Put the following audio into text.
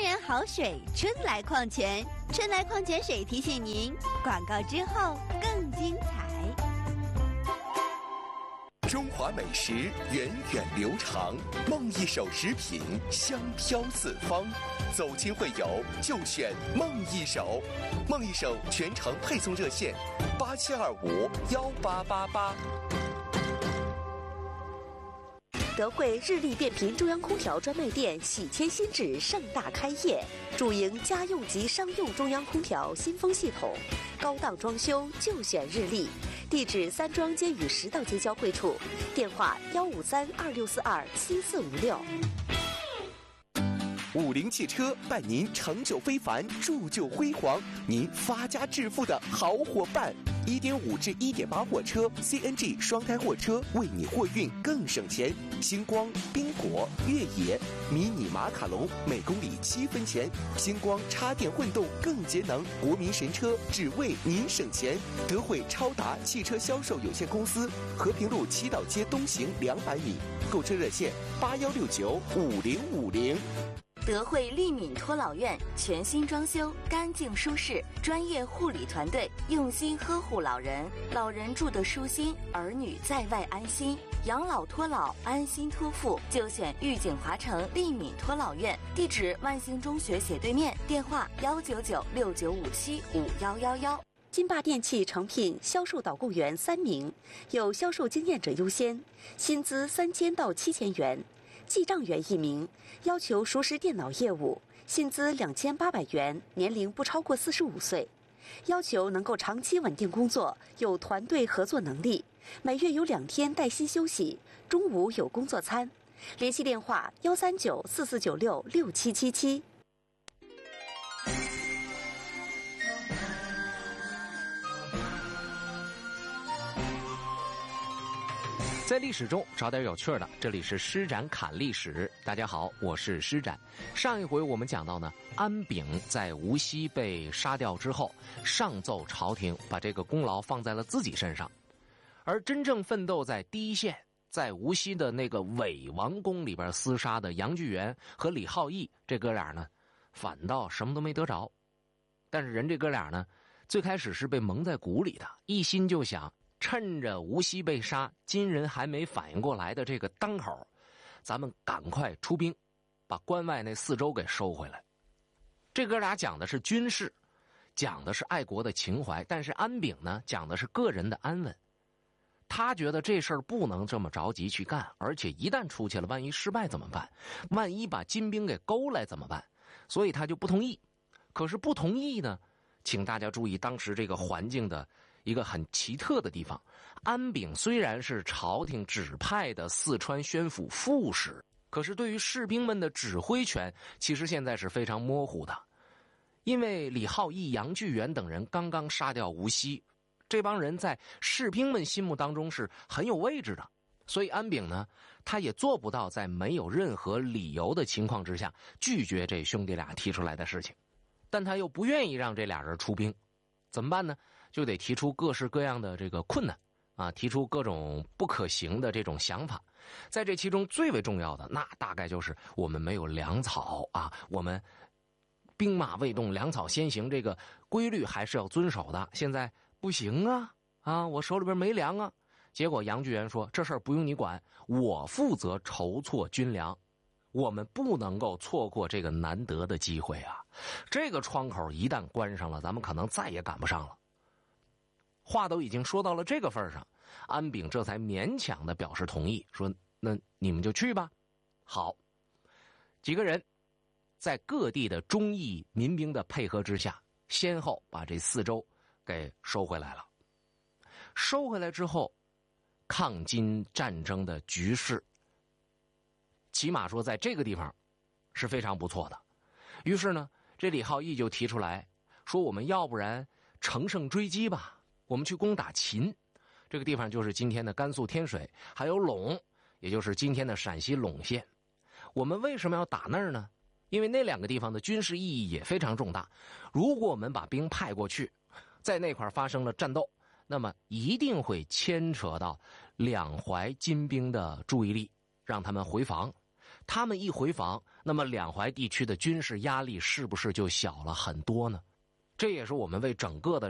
然好水春来矿泉，春来矿泉水提醒您，广告之后更精彩。 中华美食源远流长，梦一手食品香飘四方。走亲会友就选梦一手，梦一手全程配送热线87251888。 德惠日立变频中央空调专卖店喜迁新址盛大开业，主营家用及商用中央空调新风系统，高档装修就选日立。地址三庄街与食道街交汇处，电话15326427456。 50汽车伴您成就非凡，铸就辉煌，您发家致富的好伙伴。1.5至1.8货车 CNG 双胎货车，为你货运更省钱。星光、宾果、越野、迷你马卡龙，每公里7分钱。星光插电混动更节能，国民神车，只为您省钱。德惠超达汽车销售有限公司，和平路七道街东行200米，购车热线81695050。 德惠利敏托老院全新装修，干净舒适，专业护理团队用心呵护老人，老人住得舒心，儿女在外安心。养老托老，安心托付，就选玉景华城利敏托老院。地址万兴中学斜对面，电话19969575111。金霸电器诚聘销售导购员3名，有销售经验者优先，薪资3000到7000元。记账员1名，要求熟识电脑业务，薪资2800元，年龄不超过45岁，要求能够长期稳定工作，有团队合作能力，每月有2天带薪休息，中午有工作餐。联系电话13944966777。 在历史中找点有趣的，这里是施展侃历史。大家好，我是施展。上一回我们讲到呢，安炳在无锡被杀掉之后，上奏朝廷，把这个功劳放在了自己身上。而真正奋斗在第一线，在无锡的那个伪王宫里边厮杀的杨巨源和李浩义这哥俩呢，反倒什么都没得着。但是人这哥俩呢，最开始是被蒙在鼓里的，一心就想趁着无锡被杀，金人还没反应过来的这个当口，咱们赶快出兵，把关外那4州给收回来。这哥俩讲的是军事，讲的是爱国的情怀，但是安炳呢，讲的是个人的安稳。他觉得这事儿不能这么着急去干，而且一旦出去了，万一失败怎么办？万一把金兵给勾来怎么办？所以他就不同意。可是不同意呢，请大家注意当时这个环境的一个很奇特的地方。安炳虽然是朝廷指派的四川宣抚副使，可是对于士兵们的指挥权其实现在是非常模糊的。因为李浩义、杨巨源等人刚刚杀掉无锡，这帮人在士兵们心目当中是很有位置的，所以安炳呢，他也做不到在没有任何理由的情况之下拒绝这兄弟俩提出来的事情。但他又不愿意让这俩人出兵，怎么办呢？就得提出各式各样的这个困难啊，提出各种不可行的这种想法。在这其中最为重要的，那大概就是我们没有粮草啊，我们兵马未动，粮草先行，这个规律还是要遵守的。现在不行啊，我手里边没粮啊。结果杨巨源说，这事儿不用你管，我负责筹措军粮，我们不能够错过这个难得的机会啊！这个窗口一旦关上了，咱们可能再也赶不上了。话都已经说到了这个份上，安炳这才勉强的表示同意，说那你们就去吧。好，几个人在各地的忠义民兵的配合之下，先后把这4州给收回来了。收回来之后，抗金战争的局势起码说在这个地方是非常不错的。于是呢，这李浩义就提出来说，我们要不然乘胜追击吧，我们去攻打秦。这个地方就是今天的甘肃天水，还有陇，也就是今天的陕西陇县。我们为什么要打那儿呢？因为那2个地方的军事意义也非常重大。如果我们把兵派过去，在那块发生了战斗，那么一定会牵扯到两淮金兵的注意力，让他们回防。 他们一回防，那么两淮地区的军事压力是不是就小了很多呢？这也是我们为整个的